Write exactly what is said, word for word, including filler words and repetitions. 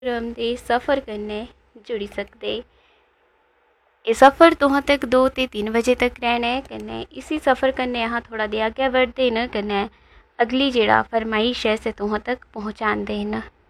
Programme दे सफ़र कन्नै जुड़ी सकदे। एह् सफ़र तुहां तक दो ते तिन्न बजे तक रैह्ना ऐ। कन्नै इसी सफ़र कन्नै अस थोह्ड़ा देआ अग्गै बढ़दे न, कन्नै अगली जेह्ड़ा फरमाइश ऐ से तुहां तक पहुँचांदे न।